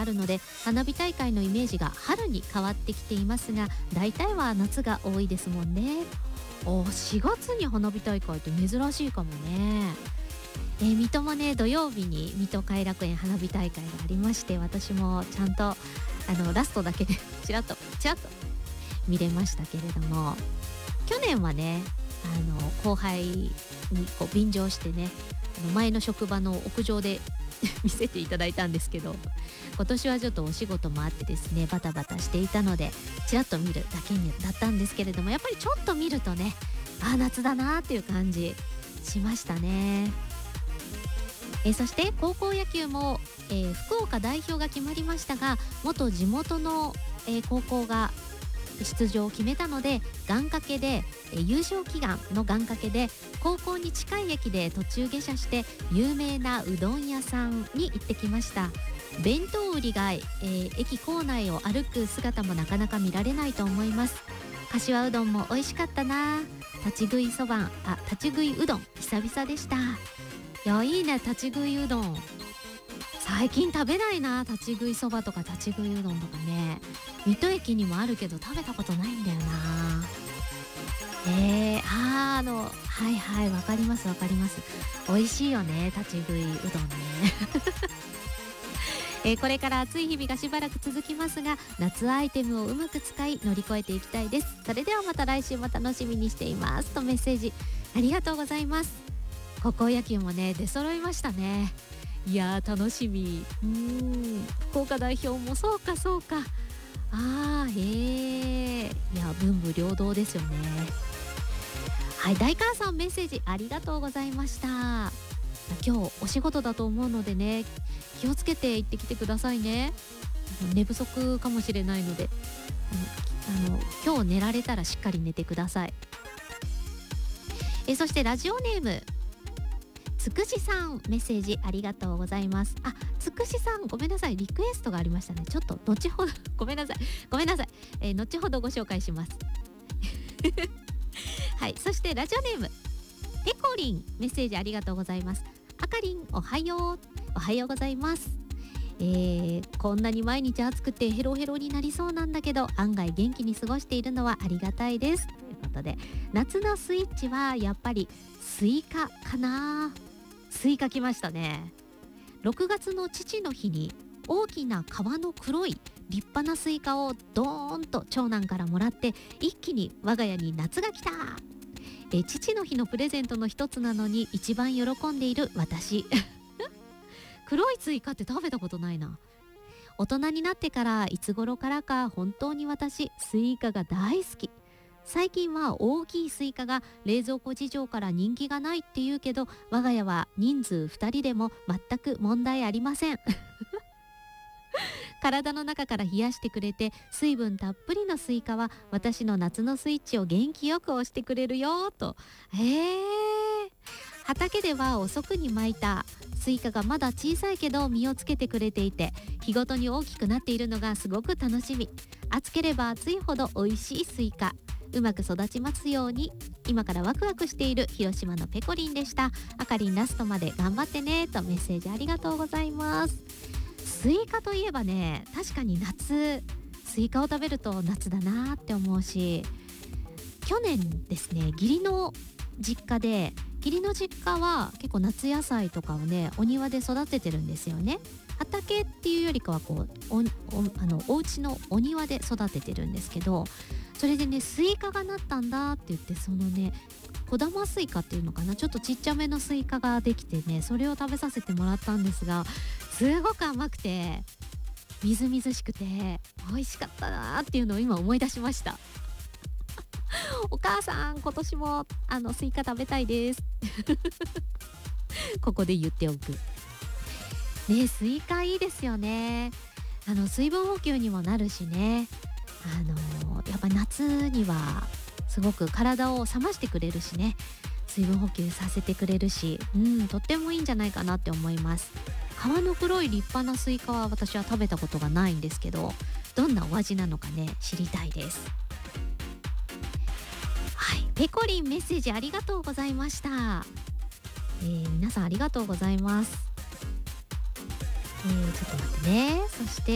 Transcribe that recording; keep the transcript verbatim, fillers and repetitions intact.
るので花火大会のイメージが春に変わってきていますが、大体は夏が多いですもんね。おしがつに花火大会って珍しいかもね。えー、水戸もね土曜日に水戸偕楽園花火大会がありまして、私もちゃんとあのラストだけでちらっとちらっと見れましたけれども、去年はねあの後輩にこう便乗してね、あの前の職場の屋上で見せていただいたんですけど、今年はちょっとお仕事もあってですねバタバタしていたのでちらっと見るだけにだったんですけれども、やっぱりちょっと見るとね、あー夏だなーっていう感じしましたね。えー、そして高校野球も、えー、福岡代表が決まりましたが、元地元の、えー、高校が出場を決めたので、願掛けで、えー、優勝祈願の願掛けで高校に近い駅で途中下車して有名なうどん屋さんに行ってきました。弁当売りが、えー、駅構内を歩く姿もなかなか見られないと思います。柏うどんも美味しかったな。立ち食いそばんあ立ち食いうどん久々でした。いやいいね、立ち食いうどん最近食べないな。立ち食いそばとか立ち食いうどんとかね、水戸駅にもあるけど食べたことないんだよな。えー、あーあのはいはいわかりますわかります。美味しいよね立ち食いうどんねえー、これから暑い日々がしばらく続きますが、夏アイテムをうまく使い乗り越えていきたいです。それではまた来週も楽しみにしていますとメッセージありがとうございます。高校野球もね出揃いましたね。いやー楽しみ。うーん福岡代表もそうかそうか、あーへえ、いや文武両道ですよね。はい、大川さんメッセージありがとうございました。今日お仕事だと思うのでね、気をつけて行ってきてくださいね。寝不足かもしれないので、あのあの今日寝られたらしっかり寝てください。えそしてラジオネームつくしさんメッセージありがとうございます。あ、つくしさんごめんなさい、リクエストがありましたね。ちょっと後ほどごめんなさいごめんなさい、えー、後ほどご紹介しますはい、そしてラジオネームペコリンメッセージありがとうございます。あかりんおはようおはようございます。えー、こんなに毎日暑くてヘロヘロになりそうなんだけど、案外元気に過ごしているのはありがたいですということで、夏のスイッチはやっぱりスイカかな。スイカ来ましたね。ろくがつの父の日に大きな皮の黒い立派なスイカをドーンと長男からもらって、一気に我が家に夏が来た。え父の日のプレゼントの一つなのに一番喜んでいる私黒いスイカって食べたことないな。大人になってからいつ頃からか本当に私スイカが大好き。最近は大きいスイカが冷蔵庫事情から人気がないって言うけど、我が家は人数ふたりでも全く問題ありません体の中から冷やしてくれて水分たっぷりのスイカは私の夏のスイッチを元気よく押してくれるよと。へー、畑では遅くに巻いたスイカがまだ小さいけど実をつけてくれていて、日ごとに大きくなっているのがすごく楽しみ。暑ければ暑いほど美味しいスイカ、うまく育ちますように。今からワクワクしている広島のペコリンでした。あかりんラストまで頑張ってねとメッセージありがとうございます。スイカといえばね、確かに夏スイカを食べると夏だなって思うし、去年ですね義理の実家で義理の実家は結構夏野菜とかをねお庭で育ててるんですよね。畑っていうよりかはこう お, お, あのお家のお庭で育ててるんですけど、それでねスイカがなったんだって言って、そのね小玉スイカっていうのかな、ちょっとちっちゃめのスイカができてね、それを食べさせてもらったんですが、すごく甘くてみずみずしくて美味しかったなっていうのを今思い出しましたお母さん今年もあのスイカ食べたいですここで言っておくね。スイカいいですよね。あの水分補給にもなるしね、あのやっぱ夏にはすごく体を冷ましてくれるしね、水分補給させてくれるし、うん、とってもいいんじゃないかなって思います。皮の黒い立派なスイカは私は食べたことがないんですけど、どんなお味なのかね知りたいです。はい、ペコリンメッセージありがとうございました。えー、皆さんありがとうございます。えー、ちょっと待ってね。そして